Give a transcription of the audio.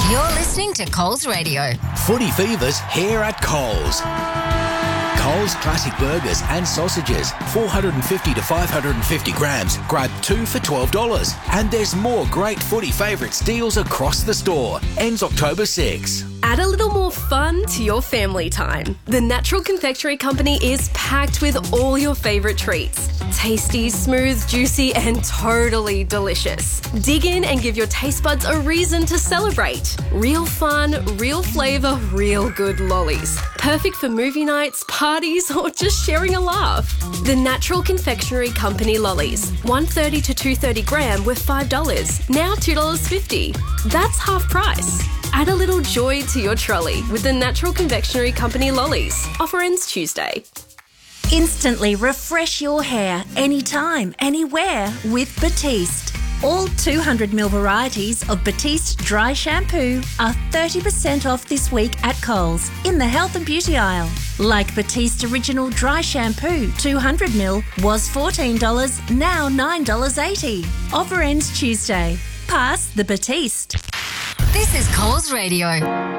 You're listening to Coles Radio. Footy Fever's here at Coles. Coles Classic Burgers and Sausages, 450 to 550 grams. Grab 2 for $12. And there's more great Footy Favourites deals across the store. Ends October 6. Add a little more fun to your family time. The Natural Confectionery Company is packed with all your favourite treats. Tasty, smooth, juicy and totally delicious. Dig in and give your taste buds a reason to celebrate. Real fun, real flavour, real good lollies. Perfect for movie nights, parties or just sharing a laugh. The Natural Confectionery Company lollies. 130 to 230 gram were $5. Now $2.50. That's half price. Add a little joy to your trolley with the Natural Confectionery Company lollies. Offer ends Tuesday. Instantly refresh your hair anytime, anywhere with Batiste. All 200ml varieties of Batiste dry shampoo are 30% off this week at Coles in the health and beauty aisle. Like Batiste Original Dry Shampoo 200ml was $14, now $9.80. Offer ends Tuesday. Pass the Batiste. This is Coles Radio.